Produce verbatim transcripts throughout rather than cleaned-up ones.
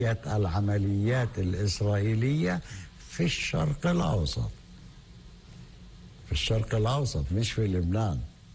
العمليات الإسرائيلية في الشرق الأوسط، في الشرق الأوسط مش في لبنان.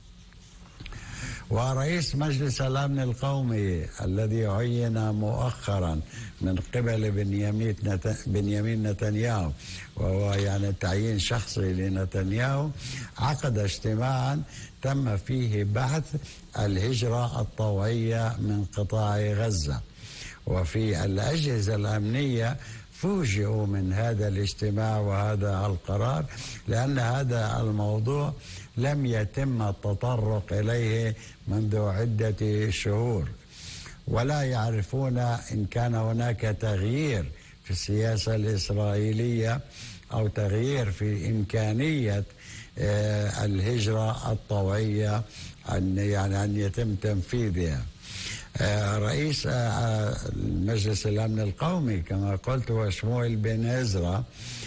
ورئيس مجلس الأمن القومي الذي عين مؤخرا من قبل بنيامين بنيامين نتنياهو، وهو يعني تعيين شخصي لنتنياهو، عقد اجتماعا تم فيه بحث الهجرة الطوعية من قطاع غزة. وفي الأجهزة الأمنية فوجئوا من هذا الاجتماع وهذا القرار، لأن هذا الموضوع لم يتم التطرق إليه منذ عدة شهور، ولا يعرفون إن كان هناك تغيير في السياسة الإسرائيلية أو تغيير في إمكانية الهجرة الطوعية أن يعني أن يتم تنفيذها. رئيس مجلس الأمن القومي كما قلت هو شموئيل بن عزرا،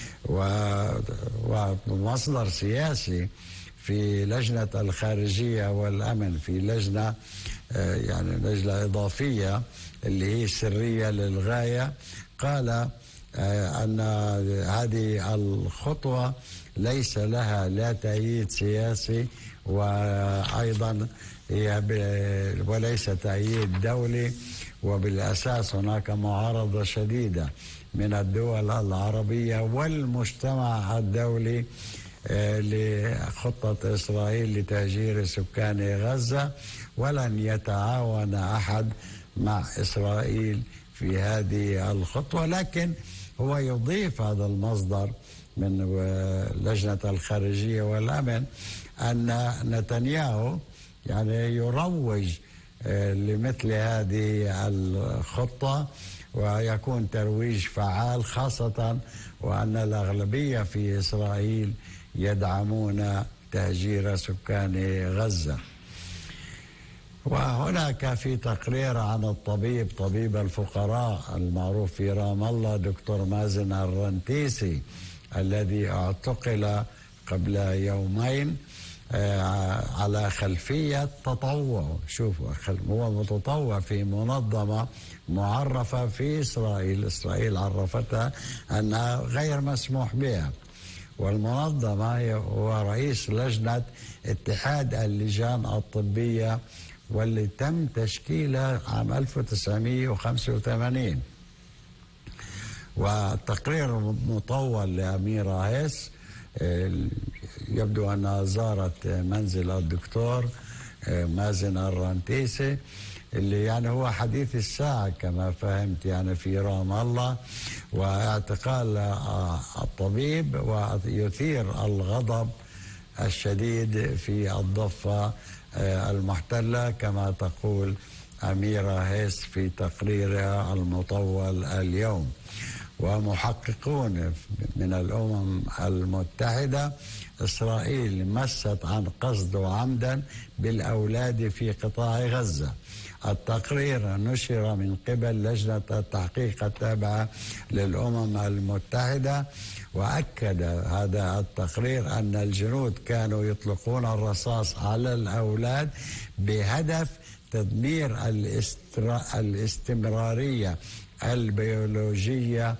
ومصدر سياسي في لجنة الخارجية والأمن، في لجنة يعني لجنة إضافية اللي هي سرية للغاية، قال أن هذه الخطوة ليس لها لا تأييد سياسي وأيضا هي وليس تأييد دولي، وبالأساس هناك معارضة شديدة من الدول العربية والمجتمع الدولي لخطة إسرائيل لتهجير سكان غزة، ولن يتعاون أحد مع إسرائيل في هذه الخطوة. لكن هو يضيف هذا المصدر من لجنة الخارجية والأمن أن نتنياهو يعني يروج لمثل هذه الخطة ويكون ترويج فعال، خاصة وأن الأغلبية في إسرائيل يدعمون تهجير سكان غزة. وهناك في تقرير عن الطبيب طبيب الفقراء المعروف في رام الله دكتور مازن الرنتيسي الذي اعتقل قبل يومين على خلفية تطوع. شوفوا، هو متطوع في منظمة معرفة في إسرائيل، إسرائيل عرفتها أنها غير مسموح بها، والمنظمة هو رئيس لجنة اتحاد اللجان الطبية واللي تم تشكيلها عام ألف وتسعمئة وخمسة وثمانين. والتقرير مطول لأميرة هيس، يبدو أنها زارت منزل الدكتور مازن الرنتيسي اللي يعني هو حديث الساعة كما فهمت يعني في رام الله. واعتقال الطبيب ويثير الغضب الشديد في الضفة المحتلة كما تقول أميرة هيس في تقريرها المطول اليوم. ومحققون من الأمم المتحدة: إسرائيل مست عن قصد وعمدا بالأولاد في قطاع غزة. التقرير نشر من قبل لجنة التحقيق التابعة للأمم المتحدة، وأكد هذا التقرير أن الجنود كانوا يطلقون الرصاص على الأولاد بهدف تدمير الاستمرارية البيولوجية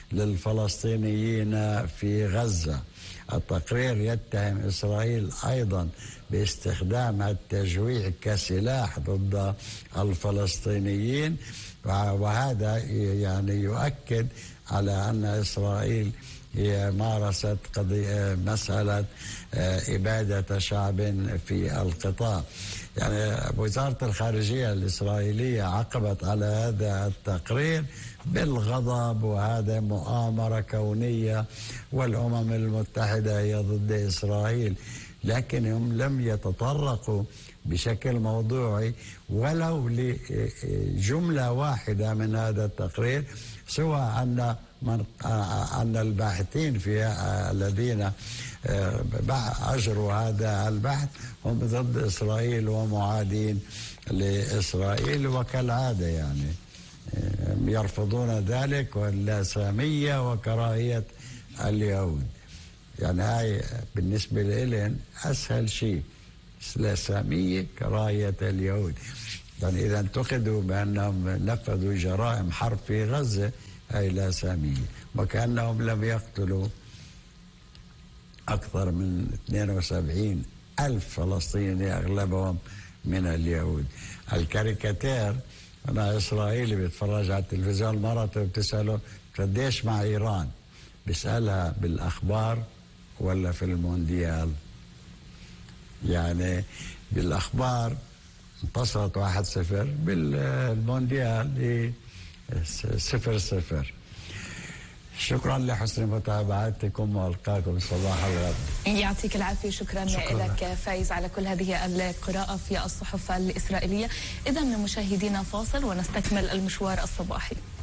للفلسطينيين في غزة. التقرير يتهم إسرائيل أيضا باستخدام التجويع كسلاح ضد الفلسطينيين، وهذا يعني يؤكد على أن إسرائيل هي مارست قضية مسألة إبادة شعب في القطاع. يعني وزارة الخارجية الإسرائيلية عقبت على هذا التقرير بالغضب، وهذا مؤامرة كونية والأمم المتحدة هي ضد إسرائيل، لكنهم لم يتطرقوا بشكل موضوعي ولو لجملة واحدة من هذا التقرير، سوى أن من أن الباحثين فيها الذين أجروا هذا البحث هم ضد إسرائيل ومعادين لإسرائيل، وكالعادة يعني يرفضون ذلك، واللاسامية وكراهية اليهود. يعني هاي بالنسبة لهم أسهل شيء، لاسامية كراهية اليهود. يعني إذا انتقدوا بأنهم نفذوا جرائم حرب في غزة أي لا سامية، وكأنهم لم يقتلوا أكثر من اثنين وسبعين ألف فلسطيني أغلبهم من اليهود. الكاريكاتير، أنا إسرائيلي بيتفرج على التلفزيون، مرته بتسأله قديش مع إيران، بيسألها بالأخبار ولا في المونديال؟ يعني بالأخبار انتصرت واحد صفر، بالمونديال صفر صفر. شكرا لحسن متابعتكم والقاكم صباح الغد. يعطيك العافيه. شكرا, شكرا لك فايز على كل هذه القراءه في الصحف الاسرائيليه. اذا مشاهدينا فاصل ونستكمل المشوار الصباحي.